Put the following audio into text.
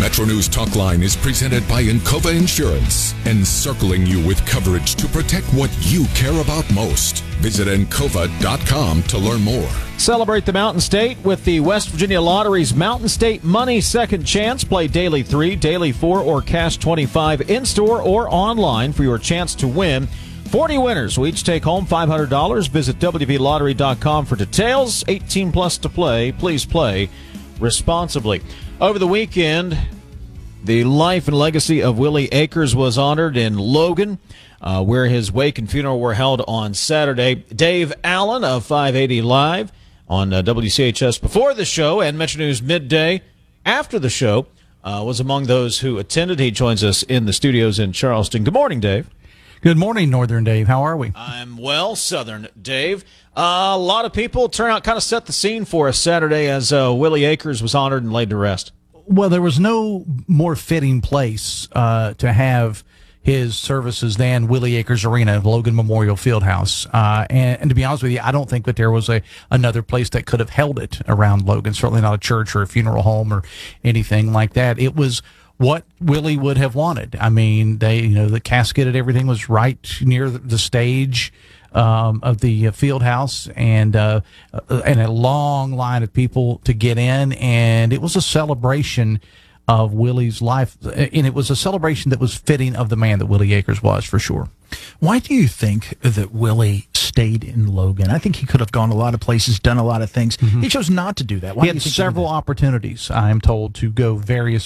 Metro News Talk Line is presented by Encova Insurance, encircling you with coverage to protect what you care about most. Visit Encova.com to learn more. Celebrate the Mountain State with the West Virginia Lottery's Mountain State Money Second Chance. Play Daily 3, Daily 4, or Cash 25 in-store or online for your chance to win. 40 winners will each take home $500. Visit WVLottery.com for details. 18 plus to play. Please play responsibly. Over the weekend, the life and legacy of Willie Akers was honored in Logan, where his wake and funeral were held on Saturday. Dave Allen of 580 Live on WCHS before the show and Metro News Midday after the show was among those who attended. He joins us in the studios in Charleston. Good morning, Dave. Good morning, Northern Dave. How are we? I'm well, Southern Dave. A lot of people turnout kind of set the scene for us Saturday as Willie Akers was honored and laid to rest. Well, there was no more fitting place to have his services than Willie Akers Arena, Logan Memorial Fieldhouse. And to be honest with you, I don't think that there was another place that could have held it around Logan, certainly not a church or a funeral home or anything like that. It was what Willie would have wanted. I mean, the casket and everything was right near the stage of the field house, and a long line of people to get in, and it was a celebration of Willie's life, and it was a celebration that was fitting of the man that Willie Akers was, for sure. Why do you think that Willie stayed in Logan? I think he could have gone a lot of places, done a lot of things. Mm-hmm. He chose not to do that. Why he had several opportunities, I am told, to go various